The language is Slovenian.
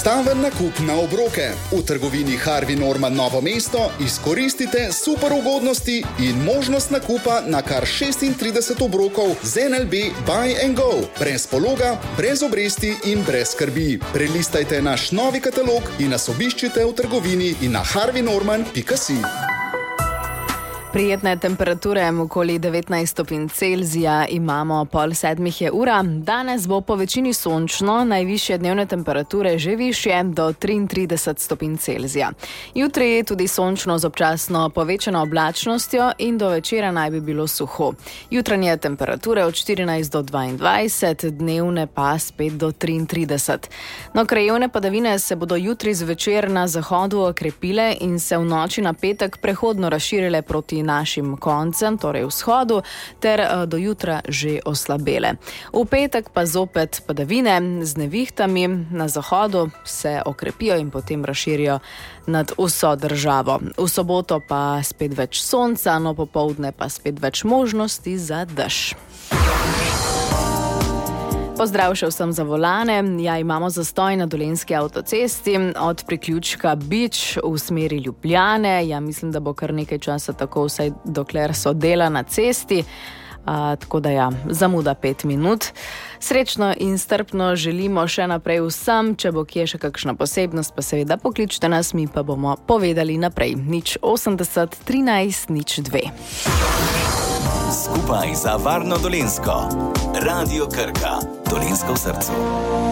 Enostaven nakup na obroke. V trgovini Harvey Norman Novo mesto izkoristite super ugodnosti in možnost nakupa na kar 36 obrokov z NLB Buy and Go. Brez pologa, brez obresti in brez skrbi. Prelistajte naš novi katalog in nas obiščite v trgovini in na harveynorman.si. Prijetne temperature, okoli 19 stopinj Celzija, imamo 6:30 je ura. Danes bo po večini sončno, najvišje dnevne temperature že višje do 33 stopinj Celzija. Jutri je tudi sončno z občasno povečano oblačnostjo in do večera naj bi bilo suho. Jutranje temperature od 14 do 22, dnevne pa spet do 33. No, krajevne padavine se bodo jutri zvečer na zahodu okrepile in se v noči na petek prehodno razširile proti našim koncem, torej vzhodu, ter do jutra že oslabele. V petek pa zopet padavine z nevihtami, na zahodu se okrepijo in potem razširijo nad vso državo. V soboto pa spet več sonca, no popoldne pa spet več možnosti za dež. Pozdrav še vsem za volane. Ja, imamo zastoj na Dolenjski avtocesti od priključka Bič v smeri Ljubljane. Ja, mislim, da bo kar nekaj časa tako, vsaj dokler so dela na cesti. Tako da ja, zamuda 5 minut. Srečno in strpno želimo še naprej vsem. Če bo kje še kakšna posebnost, pa seveda pokličte nas, mi pa bomo povedali naprej. 080 13 02. Skupaj za varno Dolenjsko. Radio Krka. Dolenjsko v srcu.